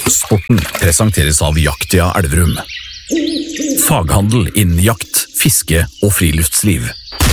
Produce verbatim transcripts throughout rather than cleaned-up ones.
Sporten presenteres av Jaktia Elverum. Faghandel innen jakt, fiske og friluftsliv.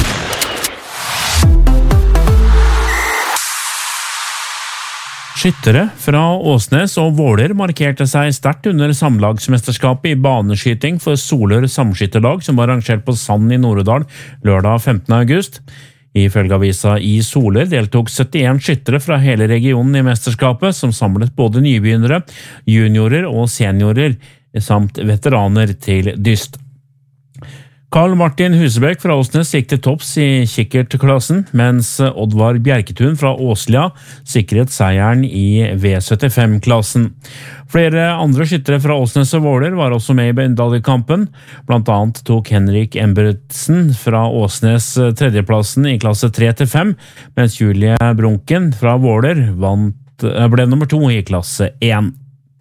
Skyttere fra Åsnes og Våler markerte seg sterkt under samlagsmesterskapet i baneskyting for Solør Samskytterlag som var arrangert på Sand i Nord-Odal lørdag femtende august. Ifølge avisa i Solør deltok syttien skyttere fra hele regionen i mesterskapet, som samlet både nybegynnere, juniorer og seniorer, samt veteraner til dyst. Karl Martin Husebekk fra Åsnes gikk til topps i kikkertklassen, mens Oddvar Bjerketun fra Åslia sikret seieren i V syttifem-klassen. Flere andre skyttere fra Åsnes og Våler var også med i medaljekampen. Blant annet tok Henrik Embertsen fra Åsnes tredjeplassen i klasse tre til fem, mens Julie Brunken fra Våler vant, ble nummer to i klasse én.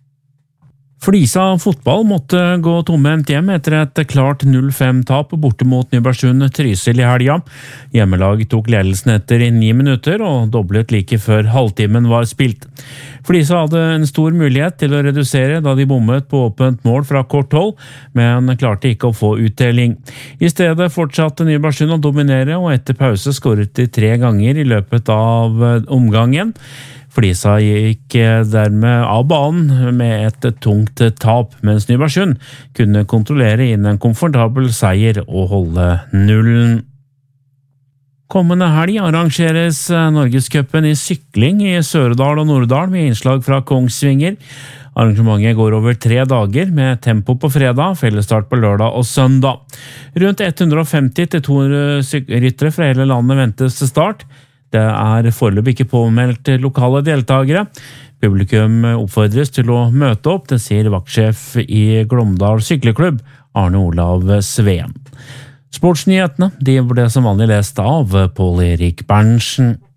Flisa fotball måtte gå tomhendt hjem etter et klart null fem-tap borte mot Nybergsund Trysil i helga. Hjemmelag tok ledelsen etter ni minutter og doblet like før halvtimen var spilt. Flisa hadde en stor mulighet til å redusere da de bommet på åpent mål fra kort hold, men klarte ikke å få utdeling. I stedet fortsatte Nybergsund å dominere, og etter pause skåret de tre ganger i løpet av omgangen. Flisa gikk dermed av banen med et tungt tap, mens Nybergsund kunne kontrollere inn en komfortabel seier og holde nullen. Kommende helg arrangeres Norgescupen i sykling i Søredal og Nordal med innslag fra Kongsvinger. Arrangementet går over tre dager med tempo på fredag, fellesstart på lørdag og søndag. Rundt hundre og femti til to hundre ryttere fra hele landet ventes til start. Det er foreløpig ikke påmeldt lokale deltagere. Publikum oppfordres til å møte opp, det sier vaktsjef i Glåmdal Sykleklubb, Arne Olav Sveen. Sportsnyhetene de ble som vanlig lest av Pål Erik Berntsen.